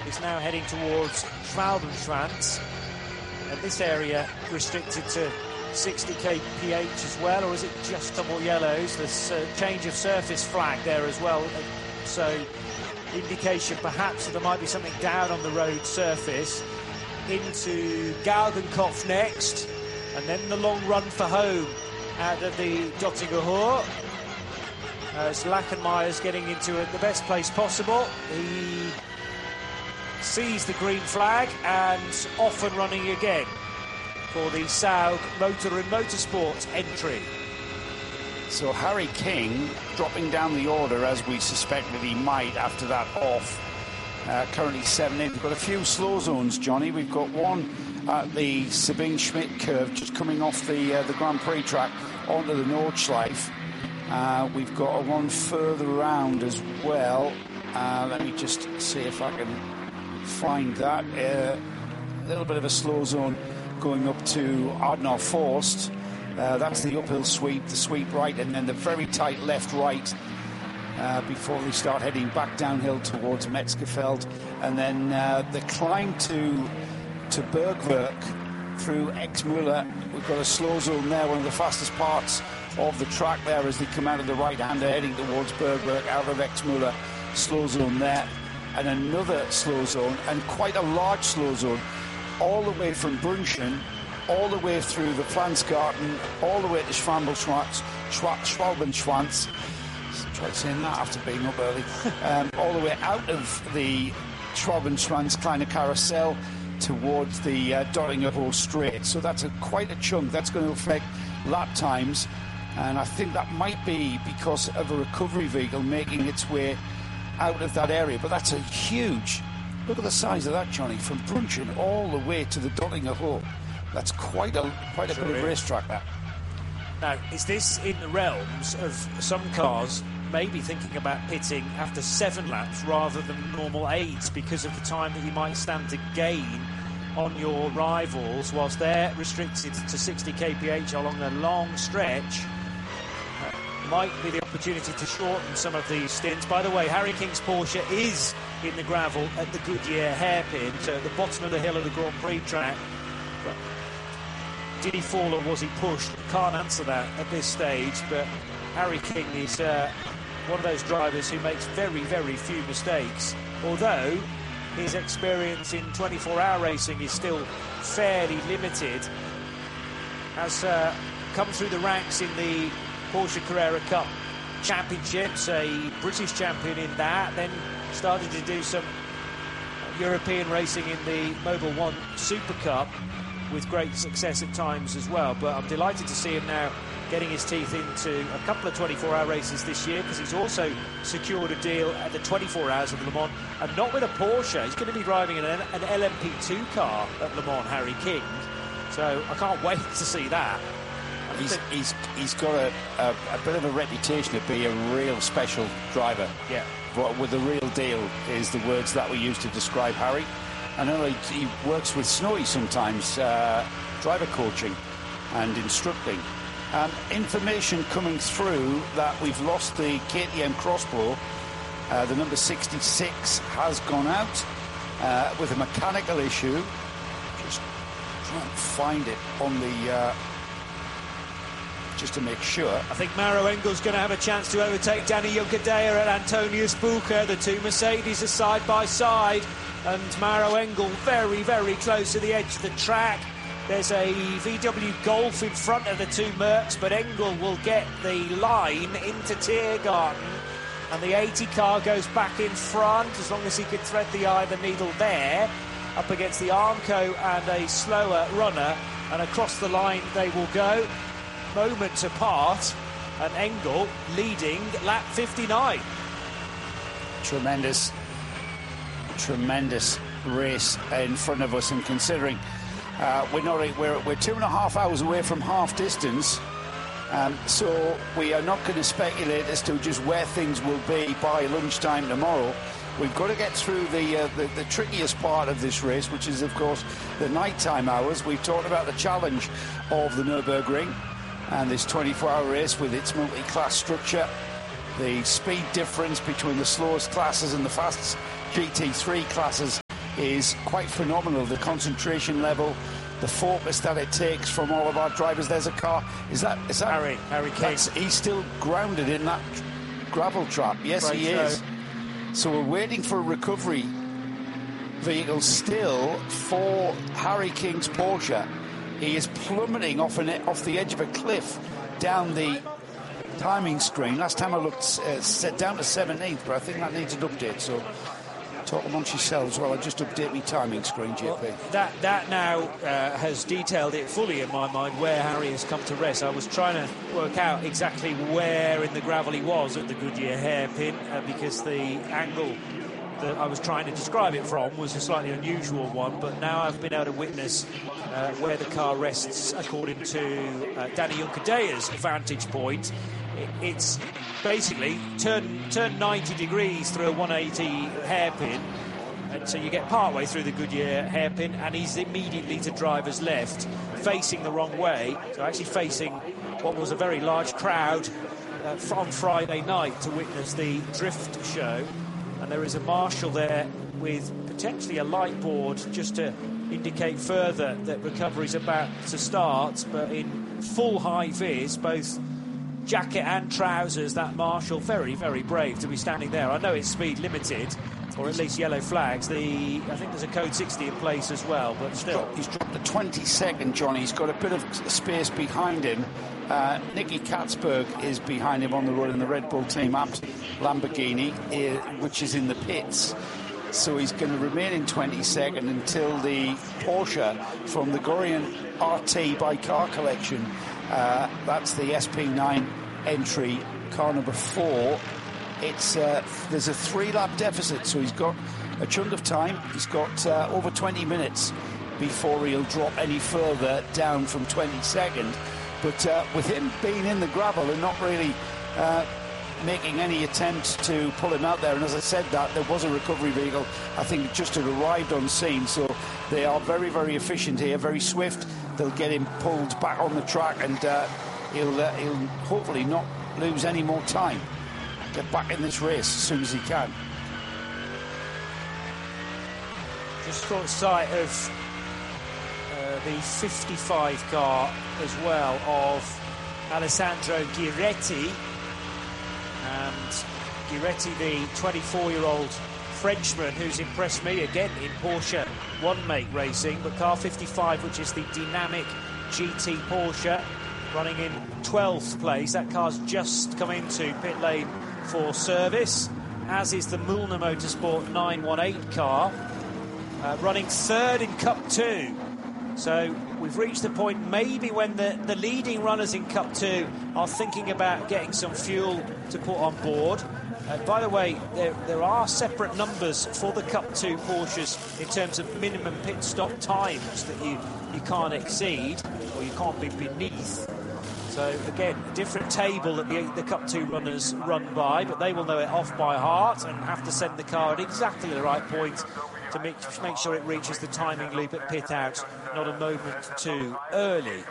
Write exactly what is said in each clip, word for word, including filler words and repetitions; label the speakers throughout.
Speaker 1: is now heading towards Schwalbenschwanz. And this area restricted to sixty k p h as well, or is it just double yellows? There's a change of surface flag there as well. So indication perhaps that there might be something down on the road surface. Into Galgenkopf next, and then the long run for home out of the Dottinger Hohe. As Lachenmeyer's getting into it the best place possible. He sees the green flag and off and running again for the Saug Motor and Motorsport entry.
Speaker 2: So Harry King dropping down the order as we suspected he might after that off. Uh, currently seven in. We've got a few slow zones, Johnny. We've got one at the Sabine Schmidt curve just coming off the uh, the Grand Prix track onto the Nordschleife. Uh, we've got one further around as well. Uh, let me just see if I can find that. Uh, a little bit of a slow zone going up to Ardnau Forst. Uh, that's the uphill sweep, the sweep right, and then the very tight left-right uh, before they start heading back downhill towards Metzgerfeld. And then uh, the climb to, to Bergwerk through Exmüller. We've got a slow zone there, one of the fastest parts of the track there as they come out of the right-hander heading towards Bergwerk out of Exmüller. Slow zone there, and another slow zone, and quite a large slow zone, all the way from Brunchen, all the way through the Pflanzgarten, all the way to Schwalbenschwanz, Schwalbenschwanz, tried saying that after being up early, um, all the way out of the Schwalbenschwanz Kleine Carousel towards the uh, Dottinger Hohe Straight. So that's a, quite a chunk. That's going to affect lap times, and I think that might be because of a recovery vehicle making its way out of that area. But that's a huge, look at the size of that, Johnny, from Brunchen all the way to the Dottinger Hohe. That's quite a quite a sure bit of racetrack, that.
Speaker 1: Now, is this in the realms of some cars maybe thinking about pitting after seven laps rather than normal eight because of the time that you might stand to gain on your rivals whilst they're restricted to sixty k p h along a long stretch? Uh, might be the opportunity to shorten some of these stints. By the way, Harry King's Porsche is in the gravel at the Goodyear hairpin, so at the bottom of the hill of the Grand Prix track. But did he fall or was he pushed? Can't answer that at this stage, but Harry King is uh, one of those drivers who makes very, very few mistakes, although his experience in twenty-four hour racing is still fairly limited. Has uh, come through the ranks in the Porsche Carrera Cup Championships, a British champion in that, then started to do some European racing in the Mobil One Super Cup with great success at times as well. But I'm delighted to see him now getting his teeth into a couple of twenty-four hour races this year, because he's also secured a deal at the twenty-four hours of Le Mans, and not with a Porsche. He's going to be driving an, an L M P two car at Le Mans, Harry King. So I can't wait to see that.
Speaker 2: He's, he's, he's got a, a, a bit of a reputation of being a real special driver.
Speaker 1: Yeah.
Speaker 2: But with the real deal is the words that we use to describe Harry. I know he, he works with Snowy sometimes, uh, driver coaching and instructing. Um, information coming through that we've lost the K T M Crossbow. Uh, the number sixty-six has gone out uh, with a mechanical issue. Just try and find it on the... Uh, just to make sure.
Speaker 1: I think Maro Engel's going to have a chance to overtake Danny Juncadella and Antonius Bucher. The two Mercedes are side by side, and Maro Engel very, very close to the edge of the track. There's a V W Golf in front of the two Mercs, but Engel will get the line into Tiergarten, and the eighty car goes back in front as long as he can thread the eye of the needle there, up against the Armco and a slower runner, and across the line they will go, moments apart, and Engel leading lap fifty-nine.
Speaker 2: Tremendous, tremendous race in front of us, and considering uh, we're not we're we're two and a half hours away from half distance, um, so we are not going to speculate as to just where things will be by lunchtime tomorrow. We've got to get through the, uh, the the trickiest part of this race, which is, of course, the nighttime hours. We've talked about the challenge of the Nürburgring and this twenty-four hour race with its multi-class structure, the speed difference between the slowest classes and the fast G T three classes is quite phenomenal. The concentration level, the focus that it takes from all of our drivers. There's a car. Is that is that
Speaker 1: Harry Harry King?
Speaker 2: He's still grounded in that gravel trap. Yes,
Speaker 1: Right,
Speaker 2: he
Speaker 1: so.
Speaker 2: is. So we're waiting for a recovery vehicle still for Harry King's Porsche. He is plummeting off an off the edge of a cliff down the timing screen. Last time I looked, uh, set down to seventeenth, but I think that needs an update. So talk amongst yourselves while I just update my timing screen, J P.
Speaker 1: Well, that that now uh, has detailed it fully in my mind where Harry has come to rest. I was trying to work out exactly where in the gravel he was at the Goodyear hairpin uh, because the angle that I was trying to describe it from was a slightly unusual one, but now I've been able to witness uh, where the car rests according to uh, Danny Junkerdea's vantage point. It, it's basically turn turn ninety degrees through a one eighty hairpin, and so you get part way through the Goodyear hairpin, and he's immediately to driver's left, facing the wrong way, so actually facing what was a very large crowd uh, from Friday night to witness the drift show. And there is a marshal there with potentially a light board just to indicate further that recovery's about to start, but in full high vis, both jacket and trousers, that marshal, very, very brave to be standing there. I know it's speed limited, or at least yellow flags. The I think there's a code sixty in place as well, but still.
Speaker 2: He's dropped a twenty-second, Johnny. He's got a bit of space behind him. Uh, Nicky Katzberg is behind him on the road in the Red Bull Team Abt Lamborghini, uh, which is in the pits. So he's going to remain in twenty-second until the Porsche from the Gorian R T by Car Collection, uh, that's the S P nine entry, car number four. It's uh, there's a three-lap deficit, so he's got a chunk of time. He's got uh, over twenty minutes before he'll drop any further down from twenty-second. But uh, with him being in the gravel and not really uh, making any attempt to pull him out there, and as I said that, there was a recovery vehicle, I think it just had arrived on scene, so they are very, very efficient here, very swift. They'll get him pulled back on the track, and uh, he'll, uh, he'll hopefully not lose any more time. Get back in this race as soon as he can.
Speaker 1: Just caught sight of uh, the fifty-five car as well of Alessandro Giretti, and Giretti, the twenty-four-year-old Frenchman who's impressed me again in Porsche one-make racing, but car fifty-five, which is the dynamic G T Porsche, running in twelfth place. That car's just come into pit lane for service, as is the Mühlner Motorsport nine one eight car, uh, running third in Cup two. So we've reached the point maybe when the, the leading runners in Cup two are thinking about getting some fuel to put on board. Uh, by the way, there, there are separate numbers for the Cup two Porsches in terms of minimum pit stop times that you, you can't exceed, or you can't be beneath. So again, a different table that the, the Cup two runners run by, but they will know it off by heart and have to send the car at exactly the right point to make, make sure it reaches the timing loop at pit out, not a moment too early.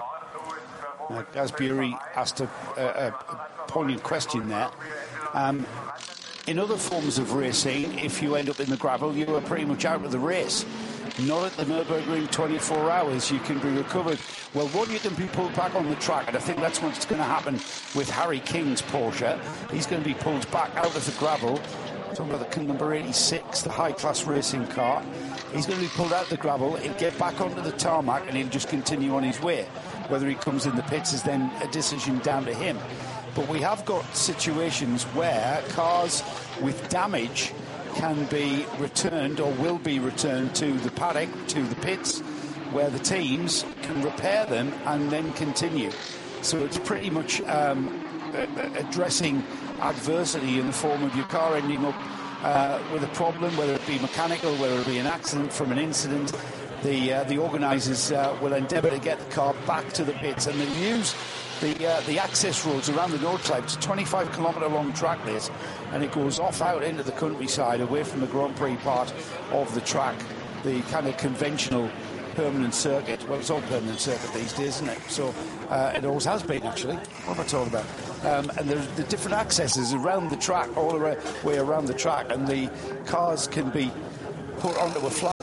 Speaker 2: Uh, Gasbury asked a, a, a poignant question there. Um, in other forms of racing, if you end up in the gravel, you are pretty much out of the race. Not at the Nürburgring twenty-four hours. You can be recovered. Well, one, you can be pulled back on the track, and I think that's what's going to happen with Harry King's Porsche. He's going to be pulled back out of the gravel. Talking about the number eighty-six, the high-class racing car. He's going to be pulled out of the gravel. He'll get back onto the tarmac, and he'll just continue on his way. Whether he comes in the pits is then a decision down to him. But we have got situations where cars with damage can be returned or will be returned to the paddock, to the pits, where the teams can repair them and then continue. So it's pretty much um, addressing adversity in the form of your car ending up uh, with a problem, whether it be mechanical, whether it be an accident from an incident. The uh, the organisers uh, will endeavour to get the car back to the pits, and they'll use the uh, the access roads around the Nordschleife. It's a twenty-five kilometre long track this, and it goes off out into the countryside, away from the Grand Prix part of the track, the kind of conventional permanent circuit. Well, it's all permanent circuit these days, isn't it? So uh, it always has been, actually. What am I talking about? Um, and there's the different accesses around the track, all the way around the track, and the cars can be put onto a flatbed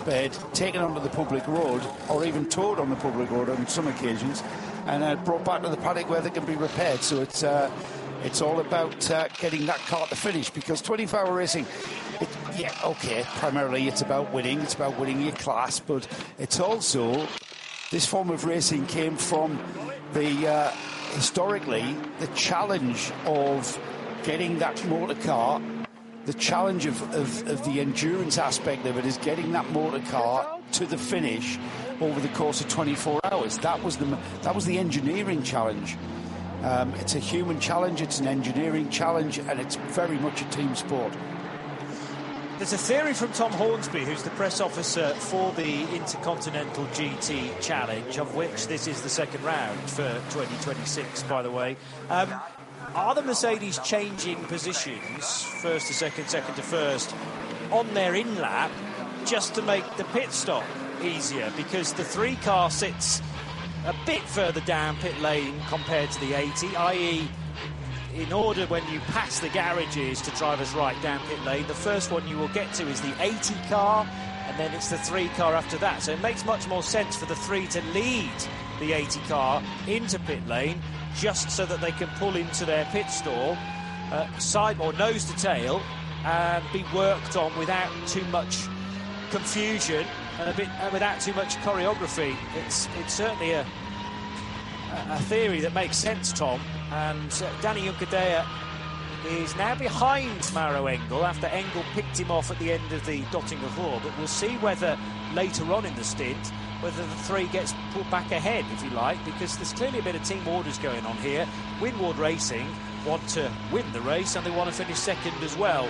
Speaker 2: bed, taken onto the public road, or even towed on the public road on some occasions, and uh, brought back to the paddock where they can be repaired. So it's uh, it's all about uh, getting that car to finish, because twenty-four hour racing, it, yeah, okay, primarily it's about winning, it's about winning your class, but it's also, this form of racing came from the, uh, historically, the challenge of getting that motor car. The challenge of, of, of the endurance aspect of it is getting that motor car to the finish over the course of twenty-four hours. That was the that was the engineering challenge. Um, it's a human challenge, it's an engineering challenge, and it's very much a team sport.
Speaker 1: There's a theory from Tom Hornsby, who's the press officer for the Intercontinental G T Challenge, of which this is the second round for twenty twenty-six, by the way. Um, Are the Mercedes changing positions, first to second, second to first, on their in-lap just to make the pit stop easier? Because the three car sits a bit further down pit lane compared to the eighty, that is, in order when you pass the garages to drivers right down pit lane, the first one you will get to is the eighty car, and then it's the three car after that. So it makes much more sense for the three to lead the eighty car into pit lane, just so that they can pull into their pit stall, uh, side or nose to tail, and be worked on without too much confusion and a bit uh, without too much choreography. It's it's certainly a a theory that makes sense, Tom. And uh, Danny Juncadella is now behind Maro Engel after Engel picked him off at the end of the Dottinger Hall. But we'll see whether later on in the stint, whether the three gets put back ahead, if you like, because there's clearly a bit of team orders going on here. Winward Racing want to win the race and they want to finish second as well.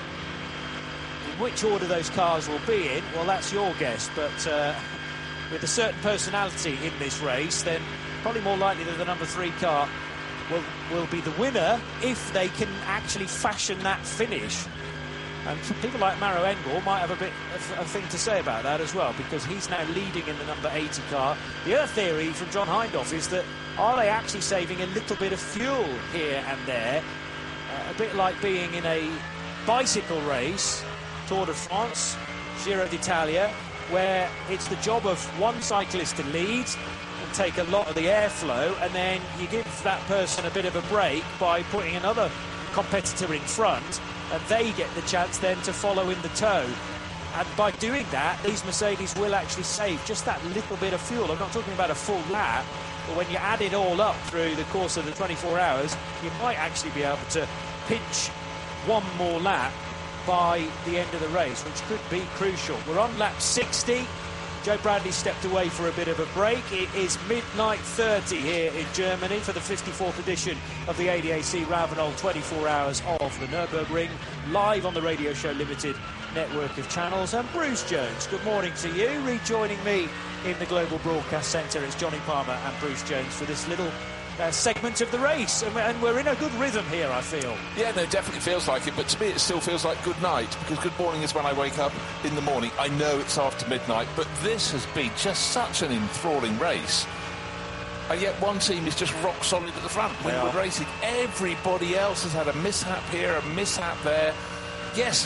Speaker 1: In which order those cars will be in, well, that's your guess, but uh, with a certain personality in this race, then probably more likely that the number three car will, will be the winner if they can actually fashion that finish. And people like Maro Engel might have a bit of a thing to say about that as well, because he's now leading in the number eighty car. The other theory from John Hindhaugh is that are they actually saving a little bit of fuel here and there? Uh, a bit like being in a bicycle race, Tour de France, Giro d'Italia, where it's the job of one cyclist to lead and take a lot of the airflow, and then you give that person a bit of a break by putting another competitor in front, and they get the chance then to follow in the tow. And by doing that, these Mercedes will actually save just that little bit of fuel. I'm not talking about a full lap, but when you add it all up through the course of the twenty-four hours, you might actually be able to pinch one more lap by the end of the race, which could be crucial. We're on lap sixty. Joe Bradley stepped away for a bit of a break. It is midnight thirty here in Germany for the fifty-fourth edition of the A D A C Ravenol twenty-four Hours of the Nürburgring, live on the Radio Show Limited network of channels. And Bruce Jones, good morning to you. Rejoining me in the Global Broadcast Centre, it's Johnny Palmer and Bruce Jones for this little Uh, segment of the race, and, and we're in a good rhythm here, I feel.
Speaker 3: Yeah, no, definitely feels like it, but to me it still feels like good night, because good morning is when I wake up in the morning. I know it's after midnight, but this has been just such an enthralling race, and yet one team is just rock solid at the front, Winward Racing. Everybody else has had a mishap here, a mishap there. Yes,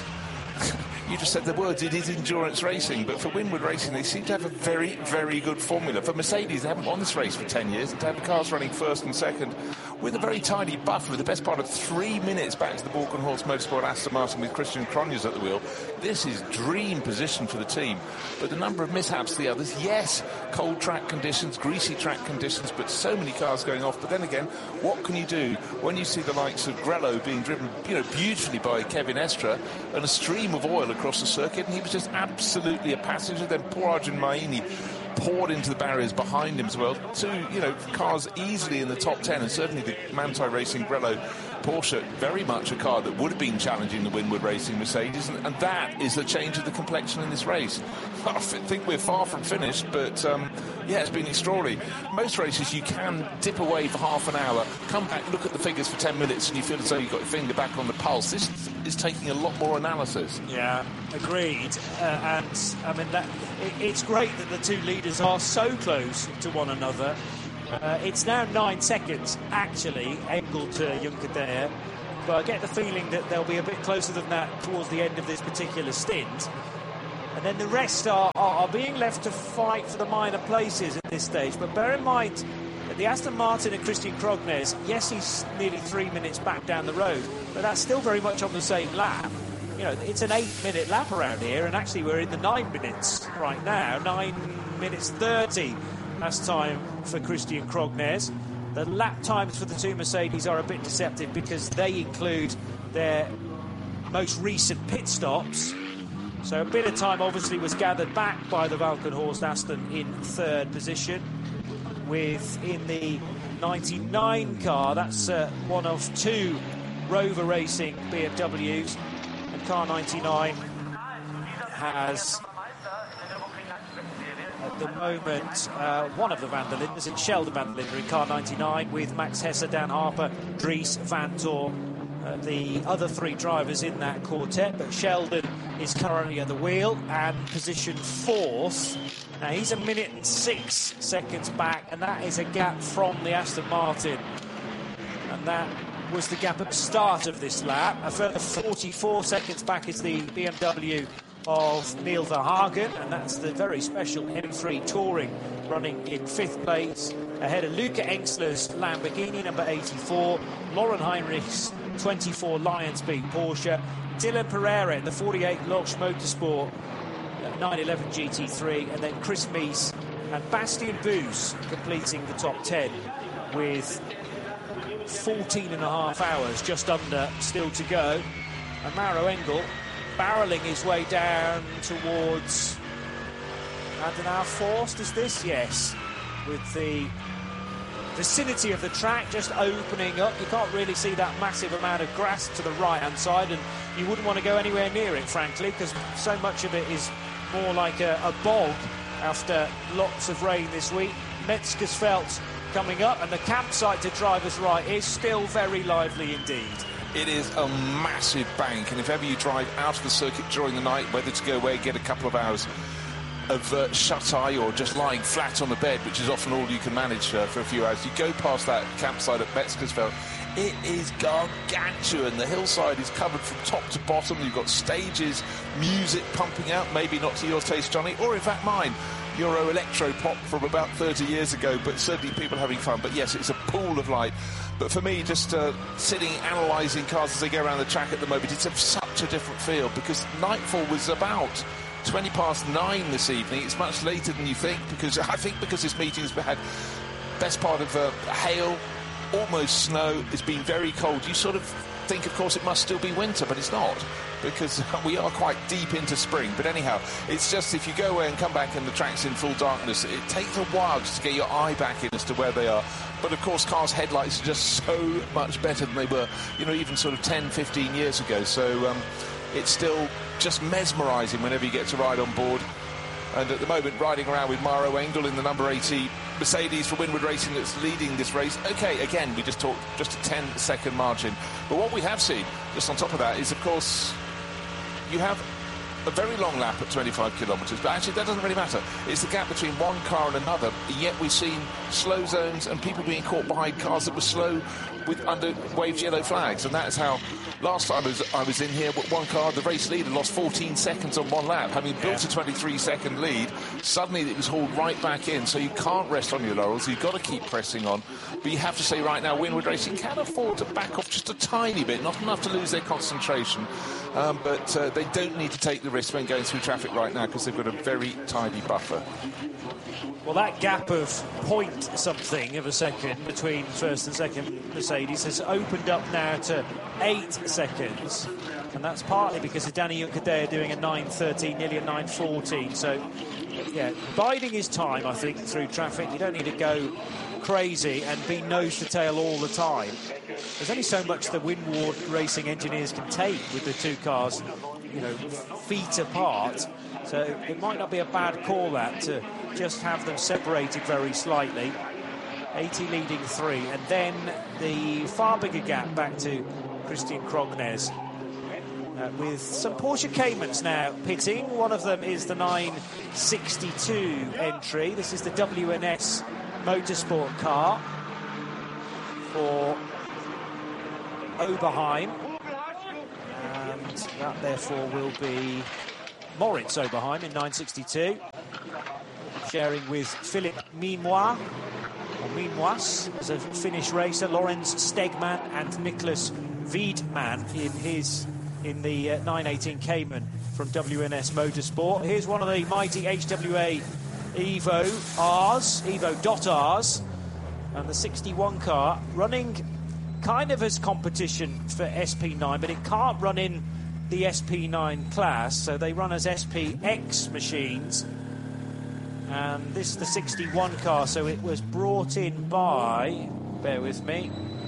Speaker 3: you just said the words, it is endurance racing, but for Winward Racing they seem to have a very, very good formula. For Mercedes, they haven't won this race for ten years, and to have the cars running first and second with a very tiny buffer, with the best part of three minutes back to the Borkenhorst Motorsport Aston Martin with Christian Cronjes at the wheel. This is dream position for the team, but the number of mishaps the others, yes, cold track conditions, greasy track conditions, but so many cars going off. But then again, what can you do when you see the likes of Grello being driven, you know, beautifully by Kevin Estre, and a stream of oil across the circuit, and he was just absolutely a passenger. Then poor Arjun Maini poured into the barriers behind him as well. Two, you know, cars easily in the top ten, and certainly the Manthey Racing Grello Porsche, very much a car that would have been challenging the Winward Racing Mercedes, and, and that is the change of the complexion in this race. I think we're far from finished, but um, yeah, it's been extraordinary. Most races you can dip away for half an hour, come back, look at the figures for ten minutes, and you feel as though you've got your finger back on the pulse. This is taking a lot more analysis.
Speaker 1: Yeah, agreed. Uh, and I mean, that it, it's great that the two leaders are so close to one another. Uh, it's now nine seconds, actually, Engel to Juncadella, but I get the feeling that they'll be a bit closer than that towards the end of this particular stint. And then the rest are, are, are being left to fight for the minor places at this stage. But bear in mind that the Aston Martin and Christian Krognes, yes, he's nearly three minutes back down the road, but that's still very much on the same lap. You know, it's an eight-minute lap around here, and actually we're in the nine minutes right now. Nine minutes thirty last time for Christian Krognes. The lap times for the two Mercedes are a bit deceptive because they include their most recent pit stops. So a bit of time obviously was gathered back by the Valkenhorst Aston in third position. With in the ninety-nine car, that's uh, one of two Rover Racing B M Ws. And car ninety-nine has, at the moment, uh, one of the Van der Linders, it's Sheldon Van der Linde in car ninety-nine, with Max Hesse, Dan Harper, Dries Van Tor, uh, the other three drivers in that quartet. But Sheldon is currently at the wheel and position fourth. Now he's a minute and six seconds back, and that is a gap from the Aston Martin. And that was the gap at the start of this lap. A further forty-four seconds back is the B M W of Neil Verhagen, and that's the very special M three Touring running in fifth place, ahead of Luca Engsler's Lamborghini number eighty-four, Lauren Heinrich's twenty-four Lion Speed Porsche, Dylan Pereira in the forty-eight Losch Motorsport nine eleven G T three, and then Chris Mees and Bastian Boos completing the top ten with fourteen and a half hours just under still to go. And Mauro Engel barrelling his way down towards Adenauer Forst, is this? Yes, with the vicinity of the track just opening up. You can't really see that massive amount of grass to the right hand side, and you wouldn't want to go anywhere near it, frankly, because so much of it is more like a, a bog after lots of rain this week. Metzgersfeld coming up, and the campsite to driver's right is still very lively indeed.
Speaker 3: It is a massive bank, and if ever you drive out of the circuit during the night, whether to go away, get a couple of hours of uh, shut-eye or just lying flat on the bed, which is often all you can manage uh, for a few hours, you go past that campsite at Metzgersfeld. It is gargantuan. The hillside is covered from top to bottom. You've got stages, music pumping out, maybe not to your taste, Johnny, or in fact mine. Euro electro pop from about thirty years ago, but certainly people having fun. But yes, it's a pool of light. But for me, just uh, sitting, analysing cars as they go around the track at the moment, it's a, such a different feel, because nightfall was about twenty past nine this evening. It's much later than you think, because I think because this meeting's had best part of uh, hail, almost snow. It's been very cold. You sort of think, of course, it must still be winter, but it's not, because we are quite deep into spring. But anyhow, it's just if you go away and come back and the track's in full darkness, it takes a while just to get your eye back in as to where they are. But of course, cars' headlights are just so much better than they were, you know, even sort of ten, fifteen years ago. So um, it's still just mesmerising whenever you get to ride on board. And at the moment, riding around with Mauro Engel in the number eighty Mercedes for Winward Racing that's leading this race. OK, again, we just talked just a ten second margin. But what we have seen, just on top of that, is, of course, you have a very long lap at twenty-five kilometres, but actually that doesn't really matter. It's the gap between one car and another, yet we've seen slow zones and people being caught behind cars that were slow with under waved yellow flags. And that's how last time I was, I was in here with one car, the race leader lost fourteen seconds on one lap, having built yeah. a twenty-three second lead. Suddenly it was hauled right back in, so you can't rest on your laurels. You've got to keep pressing on. But you have to say right now, Winward Racing can afford to back off just a tiny bit, not enough to lose their concentration. Um, but uh, they don't need to take the risk when going through traffic right now, because they've got a very tidy buffer.
Speaker 1: Well, that gap of point something of a second between first and second Mercedes has opened up now to eight seconds. And that's partly because of Danny Juncadella doing a nine thirteen, nearly a nine fourteen. So, yeah, biding his time, I think, through traffic. You don't need to go crazy and be nose to tail all the time. There's only so much the Winward Racing engineers can take with the two cars, you know, feet apart. So it might not be a bad call, that, to just have them separated very slightly. eighty leading three, and then the far bigger gap back to Christian Krognes. Uh, with some Porsche Caymans now pitting. One of them is the nine sixty-two entry. This is the W N S Motorsport car for Oberheim. And that, therefore, will be Moritz Oberheim in nine sixty-two, sharing with Philippe Minois, or Minois, as a Finnish racer, Lorenz Stegman and Niklas Wiedmann in his in the uh, nine eighteen Cayman from W N S Motorsport. Here's one of the mighty H W A Evo Rs, Evo.Rs, and the sixty-one car running kind of as competition for S P nine, but it can't run in the S P nine class, so they run as S P X machines. And this is the sixty-one car, so it was brought in by, bear with me,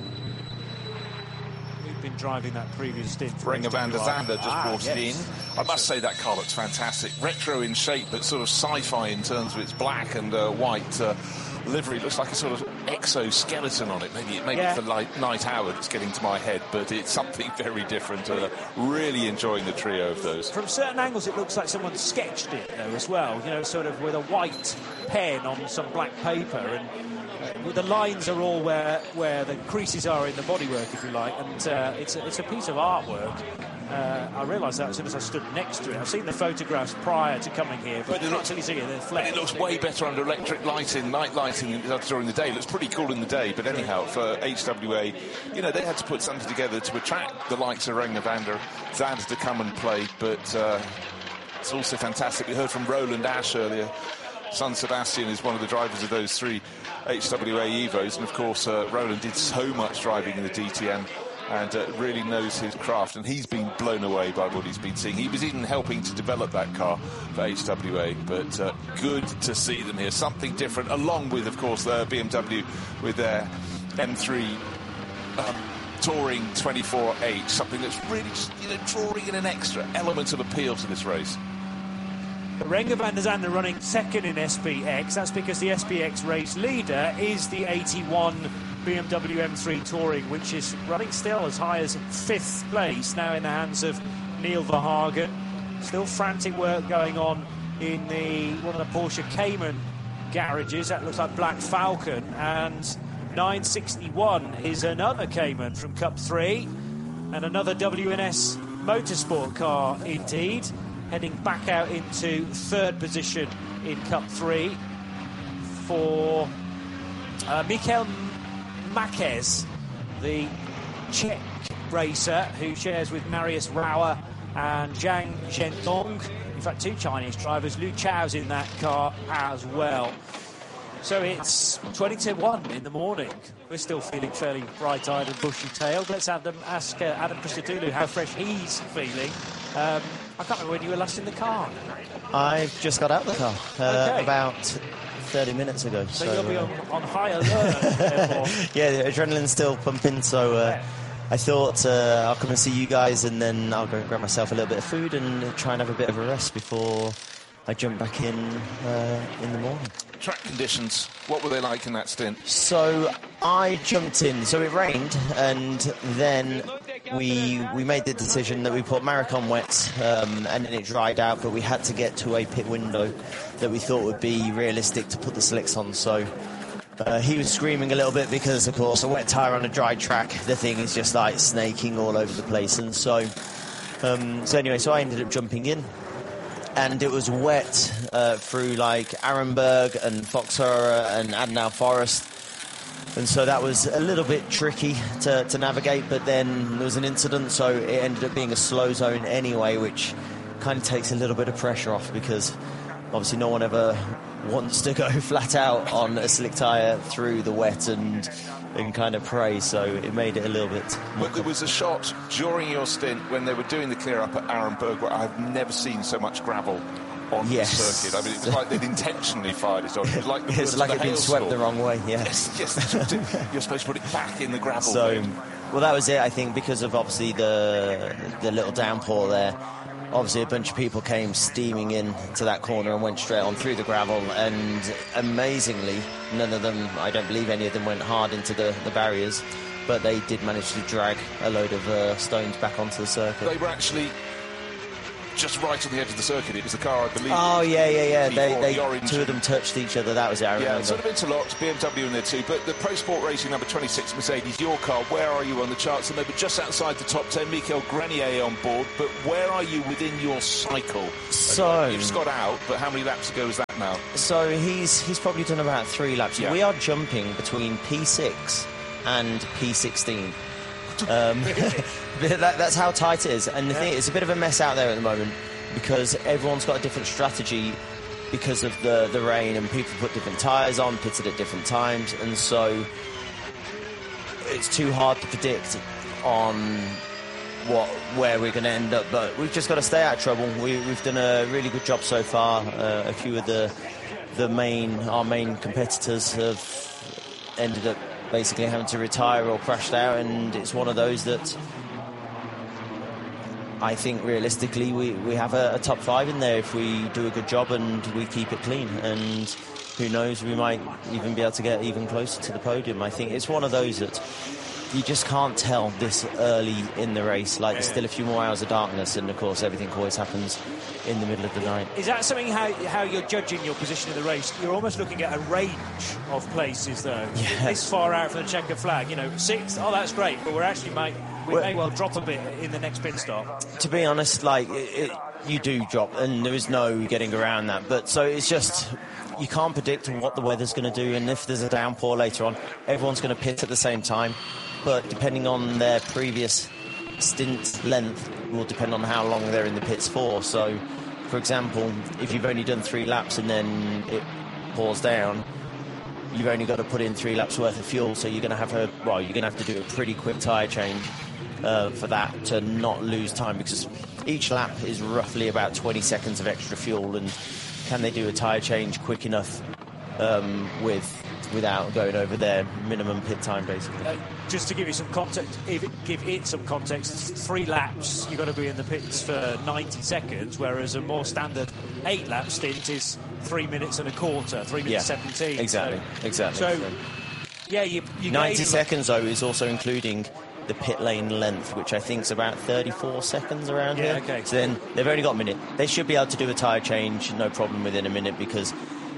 Speaker 1: we've been driving that previous stint.
Speaker 3: Renger van der Zande just
Speaker 1: ah,
Speaker 3: brought
Speaker 1: yes.
Speaker 3: it in. I must say that car looks fantastic. Retro in shape, but sort of sci-fi in terms of its black and uh, white uh, livery. Looks like a sort of exoskeleton on it. Maybe, maybe
Speaker 1: yeah.
Speaker 3: it's the light, night hour that's getting to my head, but it's something very different. Uh, really enjoying the trio of those.
Speaker 1: From certain angles, it looks like someone sketched it, though, as well. You know, sort of with a white pen on some black paper, and uh, the lines are all where where the creases are in the bodywork, if you like. And uh, it's a, it's a piece of artwork. Uh, I realised that as soon as I stood next to it. I've seen the photographs prior to coming here, but, but not until you see it, they're flat.
Speaker 3: It looks way better under electric lighting, night lighting during the day. It looks pretty cool in the day, but anyhow, for H W A, you know, they had to put something together to attract the likes of Renger van der Zande to come and play, but uh, it's also fantastic. We heard from Roland Ash earlier. Son Sebastian is one of the drivers of those three H W A Evos, and of course, uh, Roland did so much driving in the D T M. And uh, really knows his craft, and he's been blown away by what he's been seeing. He was even helping to develop that car for H W A, but uh, good to see them here. Something different, along with, of course, the B M W with their M three um, Touring twenty-four H, something that's really just, you know, drawing in an extra element of appeal to this race.
Speaker 1: Renger van der Zande running second in S P X. That's because the S P X race leader is the eighty-one B M W M three Touring, which is running still as high as fifth place, now in the hands of Neil Verhagen. Still frantic work going on in the one of the Porsche Cayman garages. That looks like Black Falcon. And nine sixty-one is another Cayman from Cup three, and another W N S Motorsport car indeed, heading back out into third position in Cup three for uh, Mikel Marquez, the Czech racer who shares with Marius Rauer and Zhang Zhendong. In fact, two Chinese drivers. Liu Chao's in that car as well. So it's twenty to one in the morning. We're still feeling fairly bright-eyed and bushy-tailed. Let's have them ask uh, Adam Christodoulou how fresh he's feeling. Um, I can't remember when you were last in the car.
Speaker 4: I've just got out of the car uh,
Speaker 1: okay.
Speaker 4: about thirty minutes ago.
Speaker 1: So,
Speaker 4: so
Speaker 1: you'll be
Speaker 4: uh,
Speaker 1: on, on high alert.
Speaker 4: yeah, the adrenaline's still pumping, so uh, I thought uh, I'll come and see you guys, and then I'll go and grab myself a little bit of food and try and have a bit of a rest before I jump back in uh, in the morning.
Speaker 3: Track conditions, what were they like in that stint?
Speaker 4: So I jumped in, so it rained, and then we we made the decision that we put Marek on wet, um, and then it dried out, but we had to get to a pit window that we thought would be realistic to put the slicks on. So uh, he was screaming a little bit because, of course, a wet tyre on a dry track, the thing is just like snaking all over the place. And so, um, so anyway, so I ended up jumping in. And it was wet uh, through like Arenberg and Foxhora and Adenau Forest. And so that was a little bit tricky to, to navigate, but then there was an incident, so it ended up being a slow zone anyway, which kind of takes a little bit of pressure off, because obviously no one ever wants to go flat out on a slick tyre through the wet and and kind of pray, so it made it a little bit more.
Speaker 3: But there was a shot during your stint when they were doing the clear up at Arenberg where I've never seen so much gravel on
Speaker 4: yes.
Speaker 3: the circuit. I mean, it was like they'd intentionally fired it on. It was like the
Speaker 4: it's like it'd been swept the wrong way. Yeah.
Speaker 3: Yes, yes. You're supposed to put it back in the gravel.
Speaker 4: So,
Speaker 3: bin.
Speaker 4: well, that was it. I think because of obviously the the little downpour there. Obviously, a bunch of people came steaming in to that corner and went straight on through the gravel, and amazingly, none of them, I don't believe any of them went hard into the, the barriers, but they did manage to drag a load of uh, stones back onto the circuit.
Speaker 3: They were actually just right on the edge of the circuit. It was the car, I believe.
Speaker 4: Oh, yeah, yeah, yeah. They, they,
Speaker 3: the orange
Speaker 4: two of them touched each other. That was it, I remember.
Speaker 3: Yeah, sort of interlocked, B M W in there too. But the Pro Sport Racing number twenty-six Mercedes, your car, where are you on the charts? And they were just outside the top ten. Michael Grenier on board. But where are you within your cycle?
Speaker 4: So
Speaker 3: you've just got out, but how many laps ago is that now?
Speaker 4: So he's he's probably done about three laps. Yeah. We are jumping between P six and P sixteen. Um, that, that's how tight it is. And the yeah. thing, it's a bit of a mess out there at the moment because everyone's got a different strategy because of the, the rain, and people put different tyres on, pitted at different times, and so it's too hard to predict on what where we're going to end up. But we've just got to stay out of trouble. We, we've done a really good job so far. Uh, a few of the the main our main competitors have ended up basically having to retire or crashed out, and it's one of those that I think realistically we, we have a, a top five in there if we do a good job and we keep it clean, and who knows, we might even be able to get even closer to the podium. I think it's one of those that you just can't tell this early in the race. Like, there's still a few more hours of darkness, and of course everything always happens in the middle of the night.
Speaker 1: Is that something how how you're judging your position in the race? You're almost looking at a range of places, though.
Speaker 4: Yeah.
Speaker 1: This far out from the checkered flag, you know, sixth, oh, that's great, but we're actually might we well, may well drop a bit in the next pit stop.
Speaker 4: To be honest, like it, it, you do drop, and there is no getting around that. But so it's just, you can't predict what the weather's going to do, and if there's a downpour later on, everyone's going to pit at the same time. But depending on their previous stint length will depend on how long they're in the pits for. So, for example, if you've only done three laps and then it pours down, you've only got to put in three laps worth of fuel. So you're going to have a well, you're going to have to do a pretty quick tyre change uh, for that to not lose time, because each lap is roughly about twenty seconds of extra fuel. And can they do a tyre change quick enough um, with? without going over their minimum pit time, basically?
Speaker 1: Uh, just to give you some context, if it, give it some context, three laps, you've got to be in the pits for ninety seconds, whereas a more standard eight lap stint is three minutes and a quarter, three minutes
Speaker 4: yeah,
Speaker 1: seventeen.
Speaker 4: Exactly,
Speaker 1: so,
Speaker 4: exactly.
Speaker 1: So,
Speaker 4: so.
Speaker 1: yeah, you, you
Speaker 4: ninety seconds, though, is also including the pit lane length, which I think is about thirty-four seconds around
Speaker 1: yeah,
Speaker 4: here.
Speaker 1: Okay.
Speaker 4: So then they've only got a minute. They should be able to do a tyre change, no problem, within a minute, because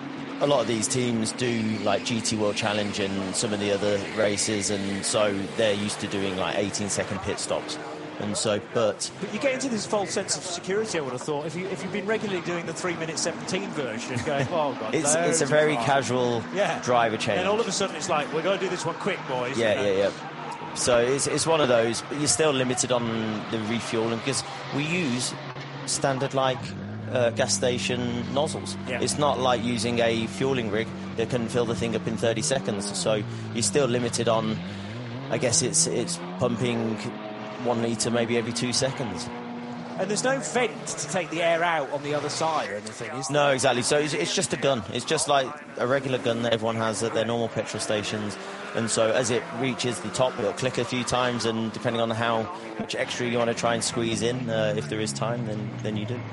Speaker 4: a lot of these teams do like G T World Challenge and some of the other races, and so they're used to doing like eighteen second pit stops. And so, but
Speaker 1: but you get into this false sense of security, I would have thought, if you if you've been regularly doing the three minute seventeen version, going, oh god,
Speaker 4: it's it's a very casual yeah. driver change.
Speaker 1: And all of a sudden it's like, we're going to do this one quick, boys.
Speaker 4: Yeah,
Speaker 1: you know?
Speaker 4: yeah, yeah. So it's it's one of those, but you're still limited on the refueling because we use standard like. Uh, gas station nozzles.
Speaker 1: Yeah.
Speaker 4: It's not like using a fueling rig that can fill the thing up in thirty seconds. So you're still limited on, I guess it's it's pumping one litre maybe every two seconds.
Speaker 1: And there's no vent to take the air out on the other side or anything, is there?
Speaker 4: No, exactly. So it's, it's just a gun. It's just like a regular gun that everyone has at their normal petrol stations. And so as it reaches the top, it'll click a few times, and depending on how much extra you want to try and squeeze in, uh, if there is time, then then you do.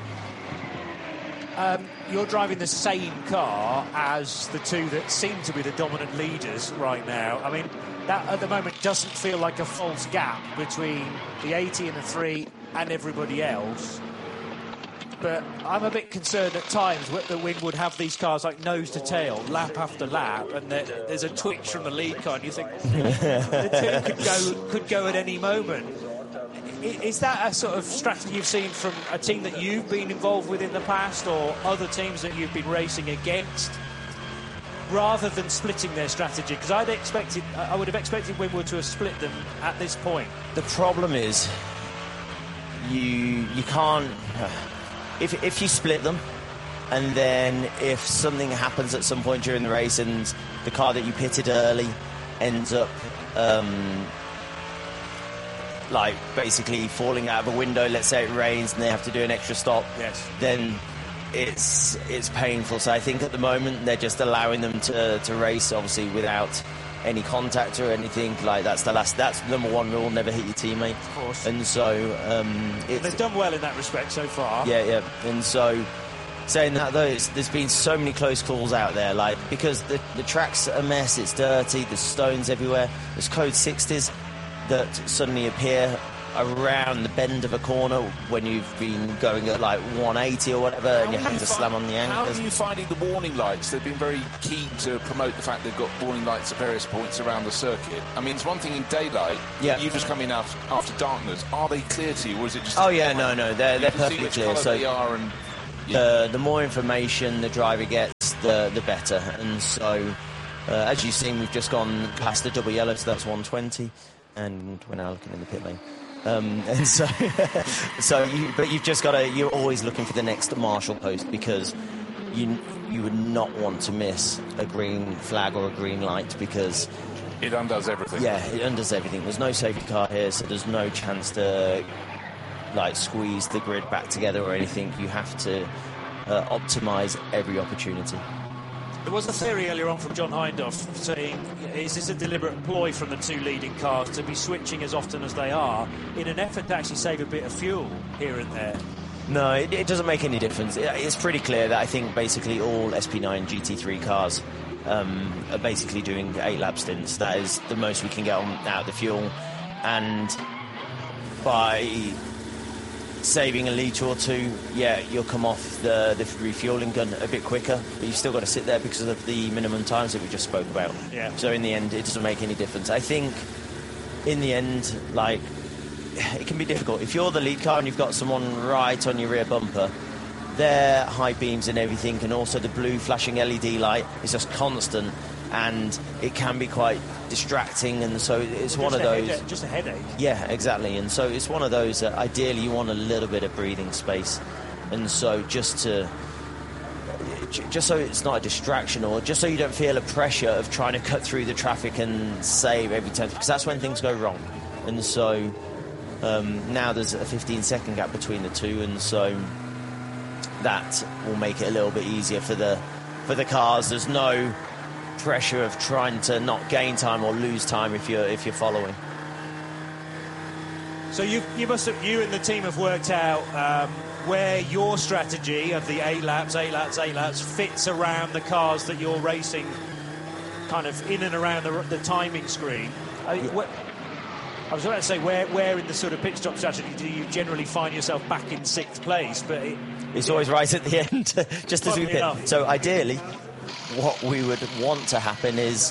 Speaker 1: Um, you're driving the same car as the two that seem to be the dominant leaders right now. I mean, that at the moment doesn't feel like a false gap between the eighty and the three and everybody else. But I'm a bit concerned at times that Win would have these cars like nose to tail, lap after lap, and there, there's a twitch from the lead car, and you think the two could go, could go at any moment. Is that a sort of strategy you've seen from a team that you've been involved with in the past, or other teams that you've been racing against, rather than splitting their strategy? Because I'd expected, I would have expected Winwood to have split them at this point.
Speaker 4: The problem is, you you can't. If if you split them, and then if something happens at some point during the race, and the car that you pitted early ends up. Um, like basically falling out of a window, let's say it rains and they have to do an extra stop,
Speaker 1: yes.
Speaker 4: then it's it's painful. So I think at the moment they're just allowing them to, to race, obviously without any contact or anything. Like that's the last, that's the number one rule, never hit your teammate.
Speaker 1: Of course.
Speaker 4: And so um, it's,
Speaker 1: they've done well in that respect so far.
Speaker 4: Yeah, yeah. And so saying that though, it's, there's been so many close calls out there, like because the, the track's a mess, it's dirty, there's stones everywhere, there's code sixties that suddenly appear around the bend of a corner when you've been going at like one eighty or whatever, and you have to slam on the
Speaker 3: How
Speaker 4: anchors.
Speaker 3: are you finding the warning lights? They've been very keen to promote the fact they've got warning lights at various points around the circuit. I mean, it's one thing in daylight.
Speaker 4: Yeah.
Speaker 3: You just come in after, after darkness. Are they clear to you, or is it just...
Speaker 4: Oh yeah, no, no, they're, they're
Speaker 3: you can see
Speaker 4: perfectly
Speaker 3: which
Speaker 4: clear.
Speaker 3: colour
Speaker 4: So
Speaker 3: they are and...
Speaker 4: the the more information the driver gets, the the better. And so, uh, as you've seen, we've just gone past the double yellow, so that's one twenty, and we're now looking in the pit lane. Um, and so, so you, but you've just got to. You're always looking for the next marshal post, because you you would not want to miss a green flag or a green light, because
Speaker 3: It undoes everything.
Speaker 4: yeah, it undoes everything. There's no safety car here, so there's no chance to like squeeze the grid back together or anything. You have to uh, optimise every opportunity.
Speaker 1: There was a theory earlier on from John Hindhaugh saying, is this a deliberate ploy from the two leading cars to be switching as often as they are in an effort to actually save a bit of fuel here and there?
Speaker 4: No, it, it doesn't make any difference. It, it's pretty clear that I think basically all S P nine G T three cars um, are basically doing eight lap stints. That is the most we can get on, out of the fuel. And by saving a litre or two, yeah, you'll come off the, the refuelling gun a bit quicker, but you've still got to sit there because of the minimum times that we just spoke about.
Speaker 1: Yeah.
Speaker 4: So in the end, it doesn't make any difference. I think in the end, like, it can be difficult. If you're the lead car and you've got someone right on your rear bumper, their high beams and everything, and also the blue flashing L E D light is just constant, and it can be quite distracting, and so it's
Speaker 1: Just
Speaker 4: one of
Speaker 1: a
Speaker 4: those...
Speaker 1: headache- just a headache.
Speaker 4: Yeah, exactly. And so it's one of those that ideally you want a little bit of breathing space. And so just to... j- Just so it's not a distraction, or just so you don't feel a pressure of trying to cut through the traffic and save every time, because that's when things go wrong. And so um, now there's a fifteen second gap between the two, and so that will make it a little bit easier for the for the cars. There's no pressure of trying to not gain time or lose time if you're if you're following.
Speaker 1: So you you must have, you and the team have worked out um, where your strategy of the eight laps, eight laps, eight laps fits around the cars that you're racing, kind of in and around the, the timing screen. I,
Speaker 4: Yeah.
Speaker 1: wh- I was about to say, where where in the sort of pit stop strategy do you generally find yourself back in sixth place? But it,
Speaker 4: It's always right at the end, just as we
Speaker 1: Funnily
Speaker 4: pit.
Speaker 1: enough.
Speaker 4: So ideally, what we would want to happen is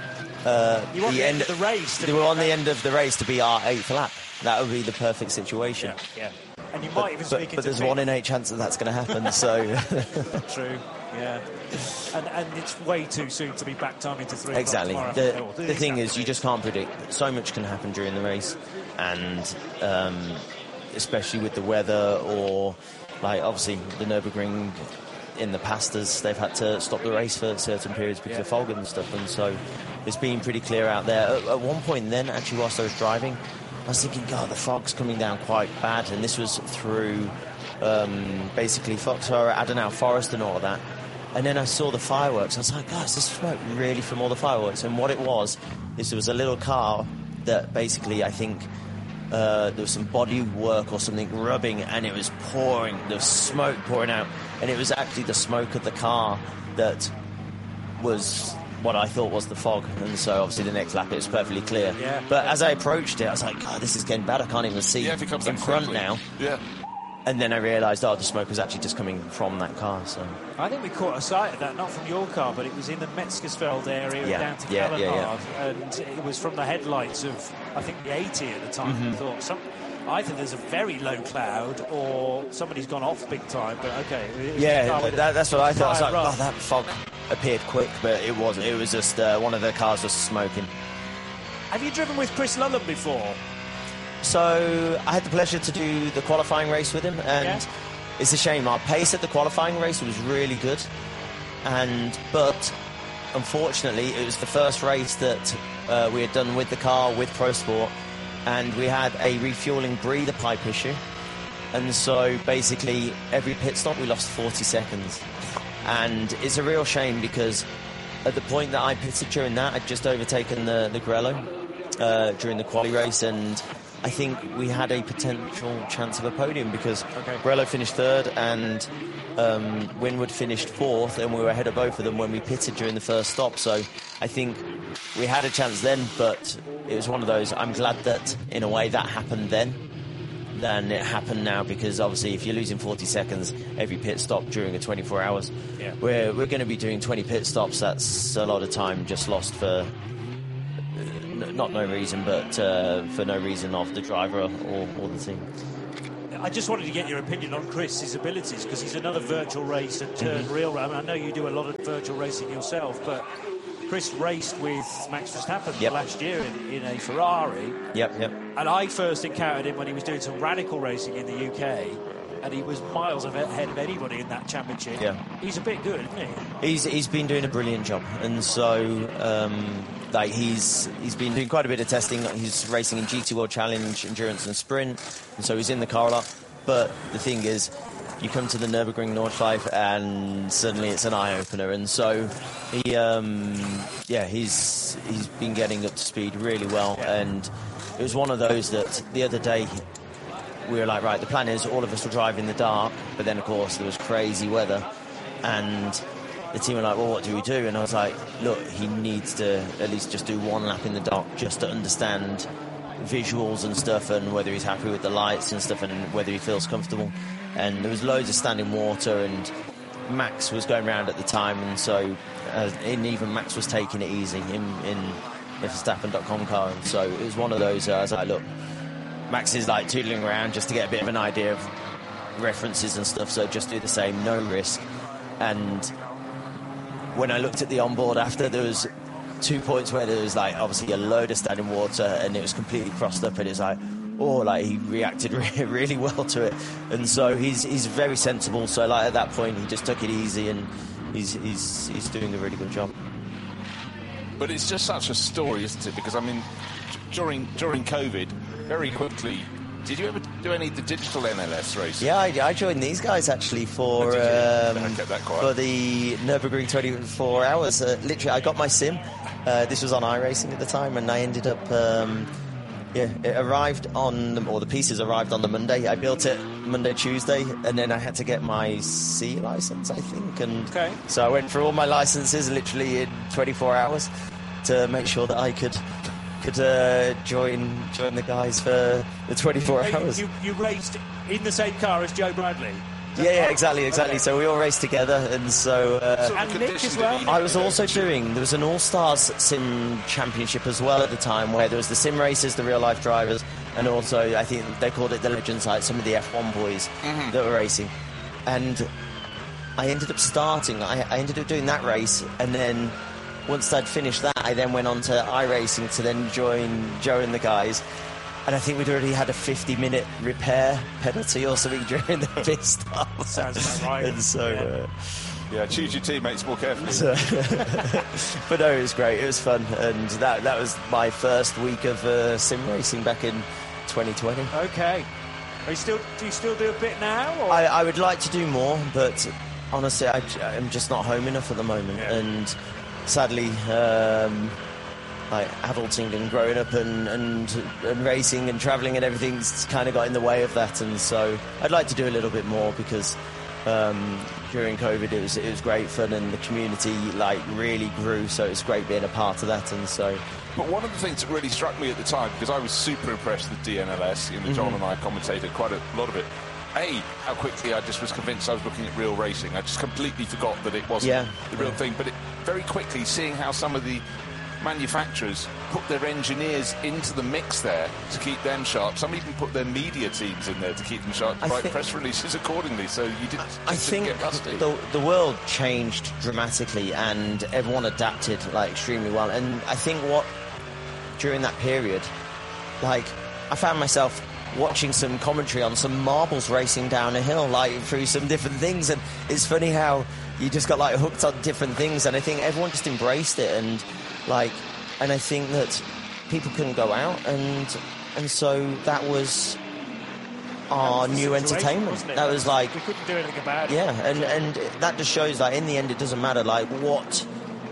Speaker 4: uh,
Speaker 1: you want the, end of the race. To
Speaker 4: We're
Speaker 1: be
Speaker 4: on the
Speaker 1: back-
Speaker 4: end of the race to be our eighth lap. That would be the perfect situation.
Speaker 1: Yeah, yeah. And you might
Speaker 4: But,
Speaker 1: even
Speaker 4: but,
Speaker 1: speak
Speaker 4: but
Speaker 1: into
Speaker 4: there's
Speaker 1: pit.
Speaker 4: one in eight chance that that's going to happen. So
Speaker 1: True. Yeah. And and it's way too soon to be back time into three. o'clock
Speaker 4: exactly.
Speaker 1: tomorrow.
Speaker 4: The,
Speaker 1: Or
Speaker 4: the thing is, you
Speaker 1: Saturday.
Speaker 4: just can't predict. So much can happen during the race, and um, especially with the weather, or like obviously the Nürburgring in the past, as they've had to stop the race for certain periods because
Speaker 1: Yeah.
Speaker 4: of fog and stuff, and so it's been pretty clear out there. At, at one point, then actually, whilst I was driving, I was thinking, God, the fog's coming down quite bad, and this was through um, basically Foxborough, Adenauer Forest, and all of that. And then I saw the fireworks. I was like, God, is this smoke really from all the fireworks? And what it was is there was a little car that basically, I think, uh, there was some body work or something rubbing, and it was pouring. There was smoke pouring out, and it was actually the smoke of the car that was what I thought was the fog. And so obviously the next lap it was perfectly clear.
Speaker 1: Yeah.
Speaker 4: But as I approached it, I was like, God, this is getting bad. I can't even see
Speaker 3: Yeah, if it comes
Speaker 4: in
Speaker 3: that
Speaker 4: front
Speaker 3: quickly.
Speaker 4: now.
Speaker 3: Yeah.
Speaker 4: And then I realised, oh, the smoke was actually just coming from that car. So
Speaker 1: I think we caught a sight of that, not from your car, but it was in the Metzgersfeld area
Speaker 4: Yeah,
Speaker 1: down to
Speaker 4: yeah, yeah,
Speaker 1: Kallenbad, and it was from the headlights of, I think, the eighty at the time.
Speaker 4: Mm-hmm.
Speaker 1: I thought some, either there's a very low cloud or somebody's gone off big time. But okay, it was a
Speaker 4: yeah,
Speaker 1: car with
Speaker 4: that, that's what I thought. I was
Speaker 1: fire
Speaker 4: like,
Speaker 1: up.
Speaker 4: oh, that fog appeared quick, but it wasn't. It was just uh, one of the cars was smoking.
Speaker 1: Have you driven with Chris Lullen before?
Speaker 4: So I had the pleasure to do the qualifying race with him, and
Speaker 1: Yeah.
Speaker 4: it's a shame. Our pace at the qualifying race was really good, and but unfortunately, it was the first race that uh, we had done with the car with Pro Sport, and we had a refueling breather pipe issue, and so basically every pit stop we lost forty seconds, and it's a real shame because at the point that I pitted during that, I'd just overtaken the the Grello uh, during the quali race, and I think we had a potential chance of a podium because
Speaker 1: Okay.
Speaker 4: Grello finished third and um, Winwood finished fourth, and we were ahead of both of them when we pitted during the first stop. So I think we had a chance then, but it was one of those. I'm glad that in a way that happened then, than it happened now, because obviously if you're losing forty seconds every pit stop during a twenty-four hours,
Speaker 1: yeah.
Speaker 4: we're, we're going to be doing twenty pit stops. That's a lot of time just lost for uh, not no reason, but uh, for no reason of the driver or, or the team.
Speaker 1: I just wanted to get your opinion on Chris's abilities, because he's another virtual race and turned mm-hmm. real. I mean, I know you do a lot of virtual racing yourself, but Chris raced with Max Verstappen
Speaker 4: yep.
Speaker 1: last year in, in a Ferrari.
Speaker 4: Yep, yep.
Speaker 1: And I first encountered him when he was doing some radical racing in the U K, and he was miles ahead of anybody in that championship.
Speaker 4: Yeah.
Speaker 1: He's a bit good, isn't he?
Speaker 4: He's he's been doing a brilliant job, and so um, like he's he's been doing quite a bit of testing. He's racing in G T World Challenge, endurance and sprint, and so he's in the car a lot. But the thing is, you come to the Nürburgring Nordschleife and suddenly it's an eye-opener, and so he um, yeah he's he's been getting up to speed really well. Yeah. And it was one of those that the other day we were like, right, the plan is all of us will drive in the dark, but then of course there was crazy weather, and the team were like, well, what do we do? And I was like, look, he needs to at least just do one lap in the dark just to understand visuals and stuff, and whether he's happy with the lights and stuff, and whether he feels comfortable. And there was loads of standing water, and Max was going around at the time, and so uh, and even Max was taking it easy in, in the Verstappen dot com car, and so it was one of those, uh, I was like, look, Max is like tootling around just to get a bit of an idea of references and stuff, so just do the same, no risk. And when I looked at the onboard after, there was two points where there was like obviously a load of standing water and it was completely crossed up, and it's like, oh, like he reacted re- really well to it, and so he's he's very sensible. So like at that point he just took it easy, and he's he's he's doing a really good job.
Speaker 3: But it's just such a story, isn't it? Because I mean, during during COVID, very quickly. Did you ever do any of the digital N L S racing?
Speaker 4: Yeah, I, I joined these guys actually for
Speaker 3: oh,
Speaker 4: um,
Speaker 3: for
Speaker 4: for the Nürburgring twenty-four hours. Uh, literally, I got my sim. Uh, this was on iRacing at the time, and I ended up. Um, yeah, it arrived on, the, or the pieces arrived on the Monday. I built it Monday, Tuesday, and then I had to get my C license, I think. And
Speaker 1: okay.
Speaker 4: So I went through all my licenses literally in twenty-four hours to make sure that I could. could uh, join join the guys for the twenty-four hours.
Speaker 1: You, you raced in the same car as Joe Bradley?
Speaker 4: Yeah, yeah, exactly, exactly. Okay. So we all raced together, and so... Uh,
Speaker 1: and Nick as well?
Speaker 4: I was also doing... There was an All-Stars Sim Championship as well at the time, where there was the sim racers, the real-life drivers, and also, I think they called it the Legends, like some of the F one boys mm-hmm. that were racing. And I ended up starting, I, I ended up doing that race, and then... Once I'd finished that, I then went on to iRacing to then join Joe and the guys. And I think we'd already had a fifty-minute repair penalty or something during the pit stop.
Speaker 1: Sounds about right.
Speaker 4: And so...
Speaker 1: Yeah.
Speaker 4: Uh,
Speaker 3: yeah, choose your teammates more carefully.
Speaker 4: So, but no, it was great. It was fun. And that that was my first week of uh, sim racing back in twenty twenty.
Speaker 1: Okay. Are you still, do you still do a bit now? Or?
Speaker 4: I, I would like to do more, but honestly, I, I'm just not home enough at the moment.
Speaker 1: Yeah.
Speaker 4: And... Sadly, um, like adulting and growing up and, and and racing and travelling and everything's kind of got in the way of that, and so I'd like to do a little bit more, because um, during COVID it was it was great fun, and the community like really grew, so it's great being a part of that. And so.
Speaker 3: But one of the things that really struck me at the time, because I was super impressed with D N L S, you know, John mm-hmm. and I commentated quite a lot of it. A, how quickly I just was convinced I was looking at real racing. I just completely forgot that it wasn't
Speaker 4: yeah.
Speaker 3: the real thing. But it, very quickly, seeing how some of the manufacturers put their engineers into the mix there to keep them sharp. Some even put their media teams in there to keep them sharp, to write press releases accordingly, so you didn't,
Speaker 4: I
Speaker 3: didn't
Speaker 4: think
Speaker 3: get rusty.
Speaker 4: The, the world changed dramatically, and everyone adapted like extremely well. And I think what, during that period, like, I found myself watching some commentary on some marbles racing down a hill, like through some different things, and it's funny how you just got like hooked on different things, and I think everyone just embraced it, and like, and I think that people couldn't go out, and and so that was our
Speaker 1: that was
Speaker 4: new entertainment. That was like
Speaker 1: we couldn't do anything about it.
Speaker 4: Yeah, and and that just shows like in the end it doesn't matter like what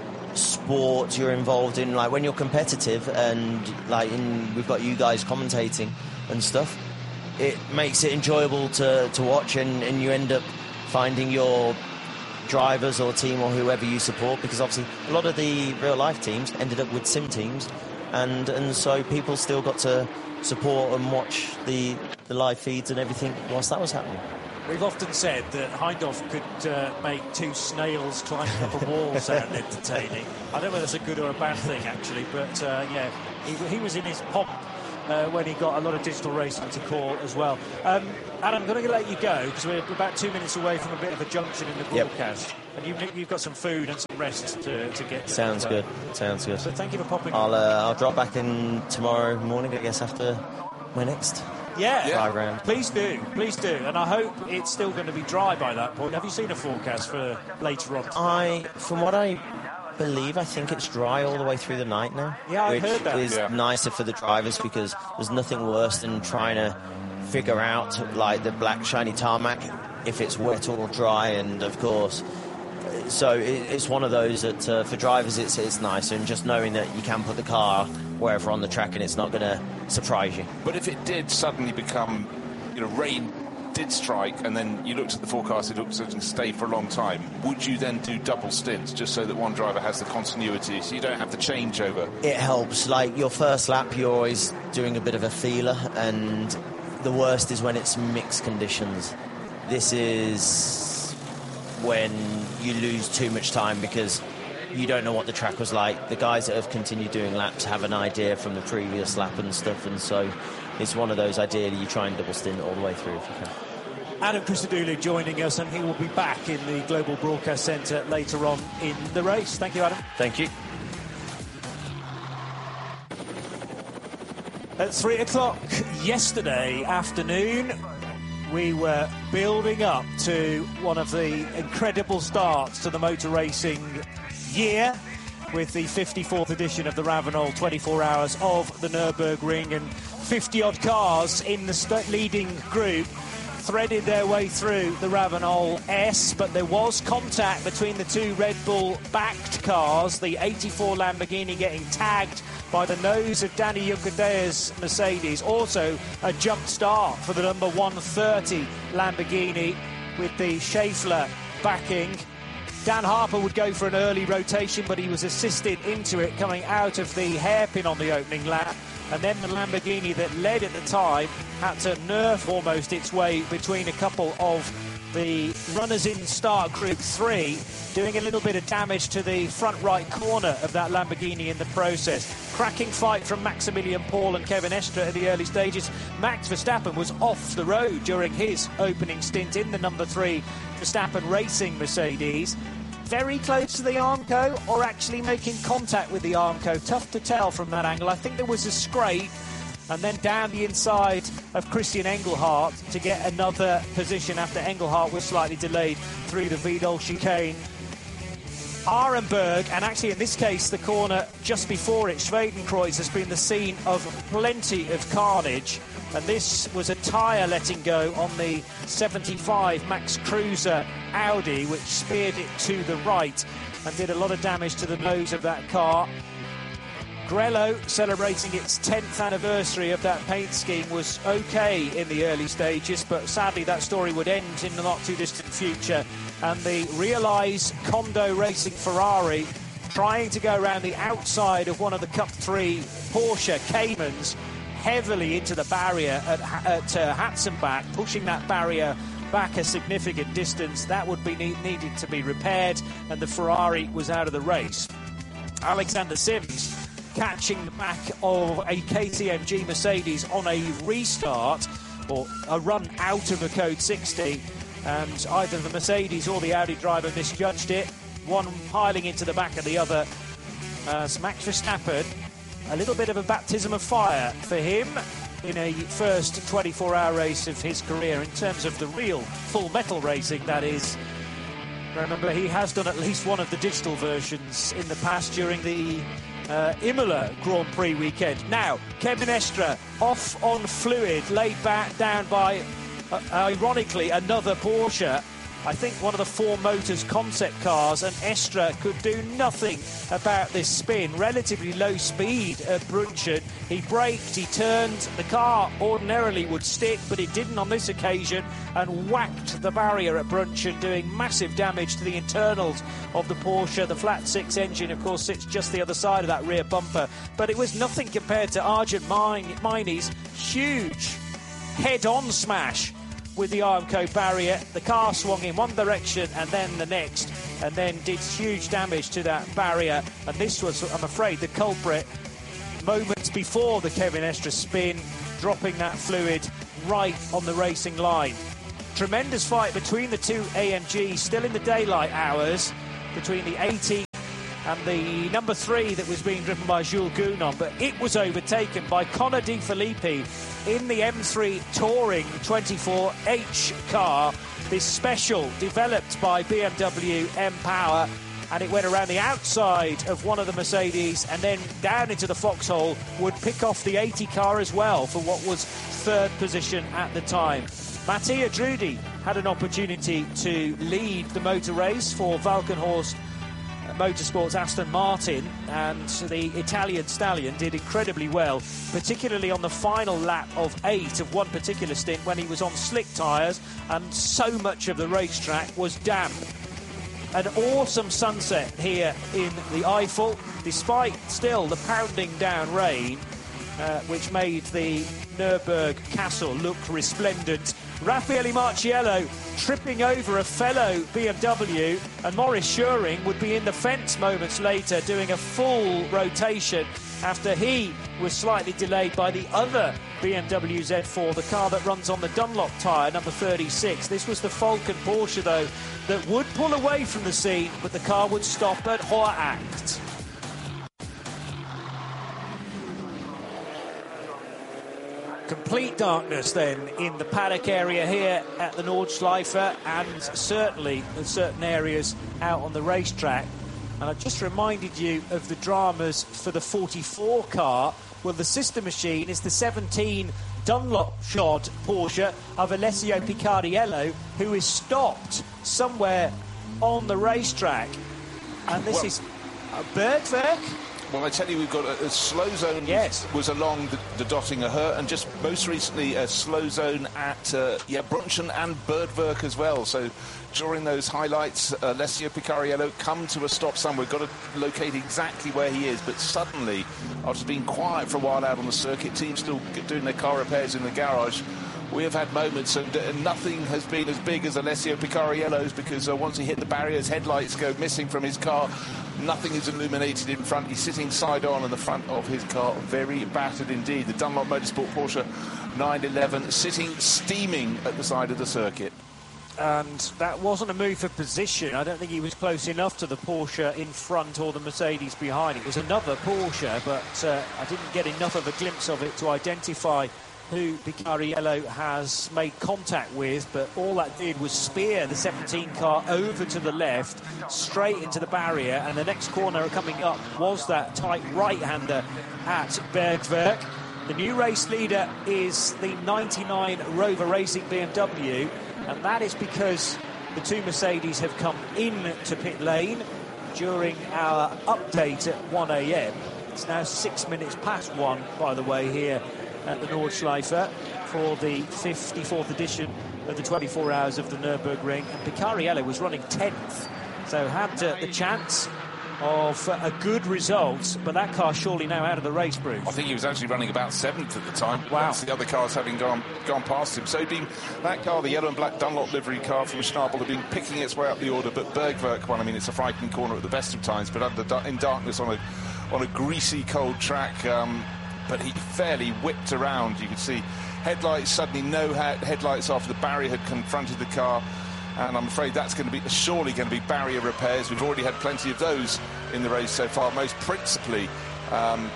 Speaker 4: sport you're involved in, like when you're competitive, and like in, we've got you guys commentating and stuff, it makes it enjoyable to, to watch, and, and you end up finding your drivers or team or whoever you support, because obviously a lot of the real life teams ended up with sim teams, and and so people still got to support and watch the the live feeds and everything whilst that was happening.
Speaker 1: We've often said that Hindhaugh could uh, make two snails climbing up a wall sound entertaining. I don't know whether that's a good or a bad thing, actually, but uh, yeah, he, he was in his pomp uh, when he got a lot of digital racing to call as well. Um, Adam, I'm going to let you go because we're about two minutes away from a bit of a junction in the broadcast. Yep. And you've, you've got some food and some rest to, to get.
Speaker 4: Sounds
Speaker 1: to
Speaker 4: good. Sounds good.
Speaker 1: So thank you for popping.
Speaker 4: I'll uh, I'll drop back in tomorrow morning, I guess, after my next.
Speaker 1: Yeah,
Speaker 4: yeah.
Speaker 1: Please do, please do, and I hope it's still going to be dry by that point. Have you seen a forecast for later on?
Speaker 4: I, from what I believe, I think it's dry all the way through the night now.
Speaker 1: Yeah, I
Speaker 4: which
Speaker 1: heard that.
Speaker 4: is
Speaker 3: yeah.
Speaker 4: nicer for the drivers because there's nothing worse than trying to figure out like the black shiny tarmac if it's wet or dry, and of course. So it, it's one of those that uh, for drivers it's it's nicer, and just knowing that you can put the car wherever on the track and it's not going to surprise you.
Speaker 3: But if it did suddenly become, you know, rain did strike, and then you looked at the forecast, it looks like it can stay for a long time, would you then do double stints just so that one driver has the continuity, so you don't have the changeover?
Speaker 4: It helps. Like your first lap, you're always doing a bit of a feeler, and the worst is when it's mixed conditions. This is when you lose too much time because you don't know what the track was like. The guys that have continued doing laps have an idea from the previous lap and stuff, and so it's one of those, ideally you try and double stint all the way through if you can.
Speaker 1: Adam Christodoulou joining us, and he will be back in the Global Broadcast Centre later on in the race. Thank you, Adam.
Speaker 4: Thank you.
Speaker 1: At three o'clock yesterday afternoon, we were building up to one of the incredible starts to the motor racing year with the fifty-fourth edition of the Ravenel twenty-four Hours of the Nürburgring, and fifty-odd cars in the st- leading group threaded their way through the Ravenel S, but there was contact between the two Red Bull-backed cars, the eighty-four Lamborghini getting tagged by the nose of Danny Juncadei's Mercedes. Also a jump start for the number one thirty Lamborghini with the Schaeffler backing. Dan Harper would go for an early rotation, but he was assisted into it coming out of the hairpin on the opening lap. And then the Lamborghini that led at the time had to nerf almost its way between a couple of the runners in start group three, doing a little bit of damage to the front right corner of that Lamborghini in the process. Cracking fight from Maximilian Paul and Kevin Estre at the early stages. Max Verstappen was off the road during his opening stint in the number three Verstappen Racing Mercedes. Very close to the Armco, or actually making contact with the Armco. Tough to tell from that angle. I think there was a scrape, and then down the inside of Christian Engelhardt to get another position after Engelhardt was slightly delayed through the Vidal chicane. Arenberg, and actually in this case the corner just before it, Schwedenkreuz, has been the scene of plenty of carnage, and this was a tyre letting go on the seventy-five Max Cruiser Audi, which speared it to the right and did a lot of damage to the nose of that car. Grello, celebrating its tenth anniversary of that paint scheme, was okay in the early stages, but sadly that story would end in the not too distant future, and the Realize Kondo Racing Ferrari, trying to go around the outside of one of the Cup three Porsche Caymans, heavily into the barrier at, at uh, Hatzenbach, pushing that barrier back a significant distance. That would be need, needed to be repaired, and the Ferrari was out of the race. Alexander Sims catching the back of a K T M G Mercedes on a restart, or a run out of a code sixty, and either the Mercedes or the Audi driver misjudged it, one piling into the back of the other. As Max Verstappen, a little bit of a baptism of fire for him in a first twenty-four hour race of his career, in terms of the real full metal racing, that is. Remember, he has done at least one of the digital versions in the past during the uh, Imola Grand Prix weekend. Now, Kevin Estre off on fluid, laid back down by, uh, ironically, another Porsche I think, one of the Four Motors concept cars, and Estre could do nothing about this spin. Relatively low speed at Brunchen. He braked, he turned. The car ordinarily would stick, but it didn't on this occasion, and whacked the barrier at Brunchen, doing massive damage to the internals of the Porsche. The flat six engine, of course, sits just the other side of that rear bumper, but it was nothing compared to Argent Miney's huge head-on smash with the Armco barrier. The car swung in one direction and then the next, and then did huge damage to that barrier. And this was, I'm afraid, the culprit moments before the Kevin Estre spin, dropping that fluid right on the racing line. Tremendous fight between the two A M Gs, still in the daylight hours, between the eighty and the number three that was being driven by Jules Gounon, but it was overtaken by Connor De Filippi in the M three Touring twenty-four H car, this special developed by B M W M-Power, and it went around the outside of one of the Mercedes and then down into the foxhole, would pick off the eighty car as well for what was third position at the time. Mattia Drudi had an opportunity to lead the motor race for Valkenhorst Motorsports Aston Martin, and the Italian stallion did incredibly well, particularly on the final lap of eight of one particular stint when he was on slick tyres and so much of the racetrack was damp. An awesome sunset here in the Eifel, despite still the pounding down rain, uh, which made the Nürburg Castle look resplendent. Raffaele Marciello tripping over a fellow B M W, and Maurice Schuring would be in the fence moments later doing a full rotation after he was slightly delayed by the other B M W Z four, the car that runs on the Dunlop tyre, number thirty-six. This was the Falcon Porsche, though, that would pull away from the scene, but the car would stop at Horacht. Complete darkness then in the paddock area here at the Nordschleife, and certainly in certain areas out on the racetrack. And I just reminded you of the dramas for the forty-four car. Well, the sister machine is the seventeen Dunlop shod Porsche of Alessio Picariello, who is stopped somewhere on the racetrack. And this well, is uh, Bergwerk.
Speaker 3: Well, I tell you, we've got a, a slow zone
Speaker 1: yes.
Speaker 3: was along the, the Dottinger Her, and just most recently a slow zone at uh, yeah, Brunchen and Bergwerk as well. So during those highlights, uh, Alessio Picariello come to a stop somewhere. We've got to locate exactly where he is, but suddenly, after being quiet for a while out on the circuit, teams still doing their car repairs in the garage, we have had moments, and uh, nothing has been as big as Alessio Picariello's, because uh, once he hit the barriers, headlights go missing from his car. Nothing is illuminated in front. He's sitting side on in the front of his car, very battered indeed. The Dunlop Motorsport Porsche nine eleven sitting steaming at the side of the circuit.
Speaker 1: And that wasn't a move for position. I don't think he was close enough to the Porsche in front or the Mercedes behind. It was another Porsche, but uh, I didn't get enough of a glimpse of it to identify who Picariello has made contact with, but all that did was spear the seventeen car over to the left, straight into the barrier, and the next corner coming up was that tight right-hander at Bergwerk. The new race leader is the ninety-nine Rover Racing B M W, and that is because the two Mercedes have come in to pit lane during our update at one a m. It's now six minutes past one, by the way, here at the Nordschleife for the fifty-fourth edition of the twenty-four hours of the Nürburgring. And Picariello was running tenth, so had uh, the chance of uh, a good result, but that car surely now out of the race, Bruce.
Speaker 3: I think he was actually running about seventh at the time.
Speaker 1: Wow.
Speaker 3: That's the other cars having gone gone past him. So he'd been, that car, the yellow and black Dunlop livery car from Schnabel, had been picking its way up the order, but Bergwerk, well, I mean, it's a frightening corner at the best of times, but under, in darkness on a, on a greasy, cold track, um, but he fairly whipped around. You could see headlights, suddenly no headlights after the barrier had confronted the car, and I'm afraid that's going to be surely going to be barrier repairs. We've already had plenty of those in the race so far, most principally um,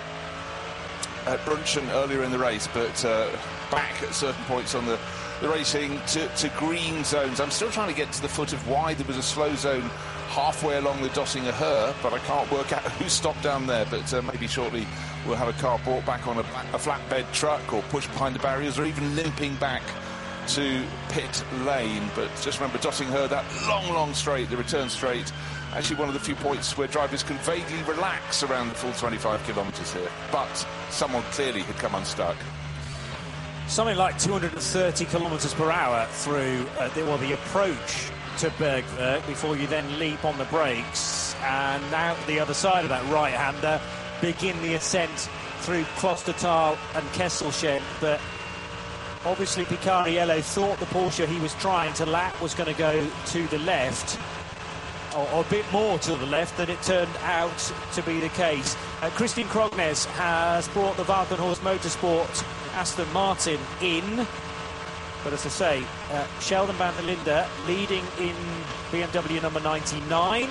Speaker 3: at Brunchen earlier in the race, but uh, back at certain points on the, the racing to, to green zones. I'm still trying to get to the foot of why there was a slow zone halfway along the Dottinger Her, but I can't work out who stopped down there. But uh, maybe shortly we'll have a car brought back on a, a flatbed truck, or pushed behind the barriers, or even limping back to pit lane. But just remember, Dottinghurst, that long, long straight, the return straight, actually one of the few points where drivers can vaguely relax around the full twenty-five kilometres here. But someone clearly had come unstuck.
Speaker 1: Something like two hundred thirty kilometres per hour through uh, the, well, the approach to Bergwerk before you then leap on the brakes, and now the other side of that right-hander begin the ascent through Klostertal and Kesselsheim. But obviously Picariello thought the Porsche he was trying to lap was going to go to the left, or, or a bit more to the left than it turned out to be the case. Uh, Christian Krognes has brought the Valkenhorst Motorsport Aston Martin in. But as I say, uh, Sheldon van der Linde leading in B M W number ninety-nine.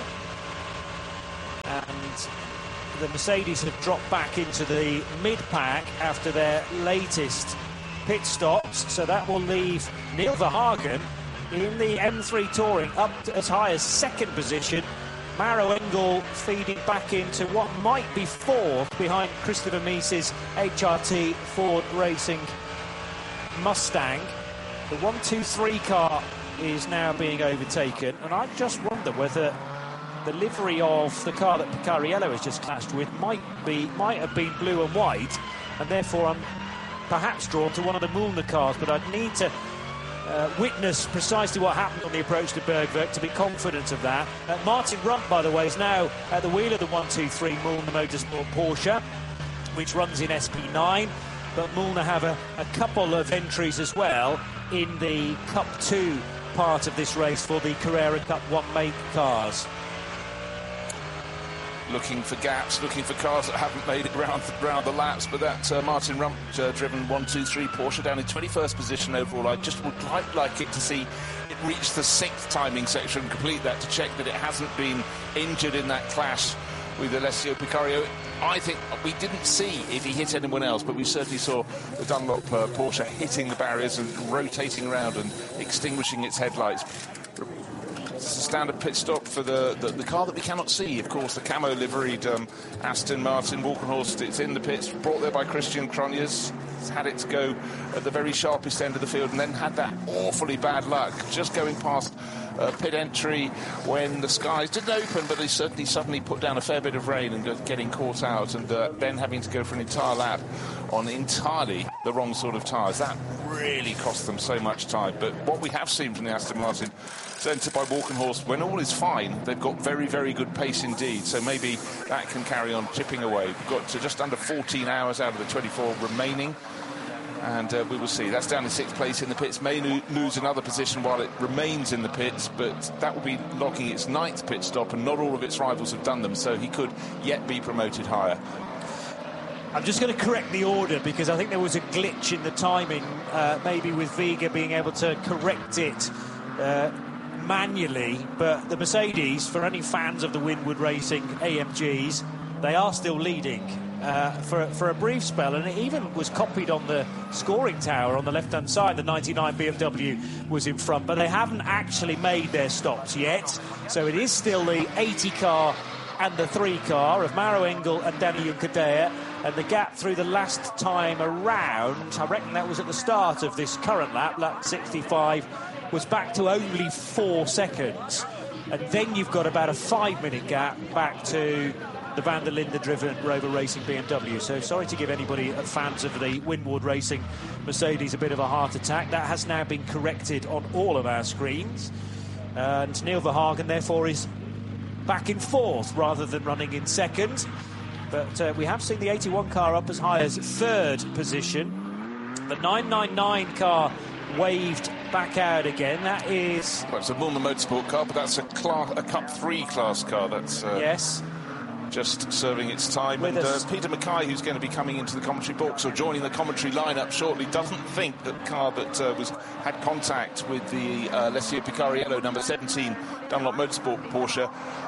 Speaker 1: And the Mercedes have dropped back into the mid-pack after their latest pit stops. So that will leave Neil Verhagen in the M three Touring up to as high as second position. Maro Engel feeding back into what might be fourth behind Christopher Meese's H R T Ford Racing Mustang. The one two three car is now being overtaken, and I just wonder whether the livery of the car that Picariello has just clashed with might be might have been blue and white, and therefore I'm perhaps drawn to one of the Mühlner cars, but I'd need to uh, witness precisely what happened on the approach to Bergwerk to be confident of that. Uh, Martin Rump, by the way, is now at the wheel of the one two three Mühlner Motorsport Porsche, which runs in S P nine, but Mühlner have a, a couple of entries as well in the Cup two part of this race for the Carrera Cup one make cars.
Speaker 3: Looking for gaps, looking for cars that haven't made it round, round the laps, but that uh, Martin Rump uh, driven one two three Porsche down in twenty-first position overall. I just would quite like it to see it reach the sixth timing section and complete that to check that it hasn't been injured in that clash with Alessio Picario. I think we didn't see if he hit anyone else, but we certainly saw the Dunlop uh, Porsche hitting the barriers and rotating around and extinguishing its headlights. It's a standard pit stop for the, the, the car that we cannot see, of course, the camo liveried um, Aston Martin Walkenhorst. It's in the pits, brought there by Christian Krognes. It's had it to go at the very sharpest end of the field, and then had that awfully bad luck just going past uh, pit entry when the skies didn't open, but they certainly suddenly put down a fair bit of rain and getting caught out, and uh, then having to go for an entire lap on entirely the wrong sort of tyres. That really cost them so much time. But what we have seen from the Aston Martin, centred by Walkenhorst, when all is fine, they've got very, very good pace indeed. So maybe that can carry on chipping away. We've got to just under fourteen hours out of the twenty-four remaining. And uh, we will see. That's down in sixth place in the pits. May lo- lose another position while it remains in the pits, but that will be logging its ninth pit stop, and not all of its rivals have done them, so he could yet be promoted higher.
Speaker 1: I'm just going to correct the order because I think there was a glitch in the timing, uh, maybe with Vega being able to correct it uh, manually. But the Mercedes, for any fans of the Winwood Racing A M Gs, they are still leading uh, for, for a brief spell. And it even was copied on the scoring tower on the left-hand side. The ninety-nine B M W was in front, but they haven't actually made their stops yet. So it is still the eighty car and the three car of Maro Engel and Danny Juncadella. And the gap through the last time around, I reckon that was at the start of this current lap, lap sixty-five, was back to only four seconds. And then you've got about a five-minute gap back to the Van der Linde-driven Rover Racing B M W. So sorry to give anybody, fans of the Winwood Racing Mercedes, a bit of a heart attack. That has now been corrected on all of our screens. And Neil Verhagen, therefore, is back in fourth rather than running in second. But uh, we have seen the eighty-one car up as high as third position. The nine ninety-nine car waved back out again. That is...
Speaker 3: Well, it's a Mühlner Motorsport car, but that's a, class, a Cup three class car. That's uh,
Speaker 1: yes,
Speaker 3: just serving its time. With and uh, Peter Mackay, who's going to be coming into the commentary box or joining the commentary lineup shortly, doesn't think that the car that uh, was had contact with the uh, Alessio Picariello number seventeen Dunlop Motorsport Porsche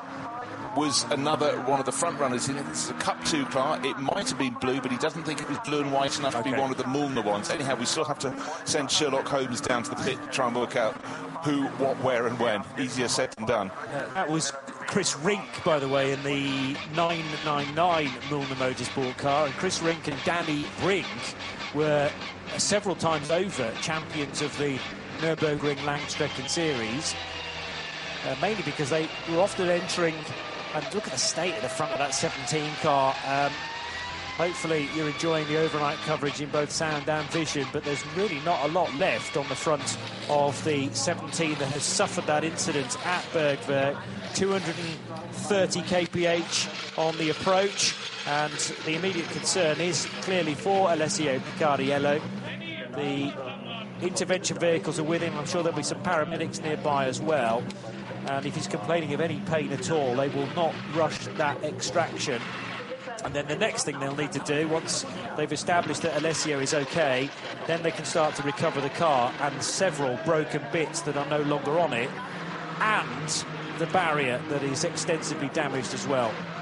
Speaker 3: was another one of the front runners. It's a Cup two car. It might have been blue, but he doesn't think it was blue and white enough okay. to be one of the Mühlner ones. Anyhow, we still have to send Sherlock Holmes down to the pit to try and work out who, what, where and when. Easier said than done.
Speaker 1: Uh, that was Chris Rink, by the way, in the nine ninety-nine Milner Motorsport car, and Chris Rink and Danny Brink were uh, several times over champions of the Nürburgring Langstrecken Series, uh, mainly because they were often entering, and look at the state of the front of that seventeen car. Um, hopefully you're enjoying the overnight coverage in both sound and vision, but there's really not a lot left on the front of the seventeen that has suffered that incident at Bergwerk. two hundred thirty k p h on the approach, and the immediate concern is clearly for Alessio Picariello. The intervention vehicles are with him. I'm sure there'll be some paramedics nearby as well, and if he's complaining of any pain at all, they will not rush that extraction. And then the next thing they'll need to do, once they've established that Alessio is okay, then they can start to recover the car and several broken bits that are no longer on it, and the barrier that is extensively damaged as well.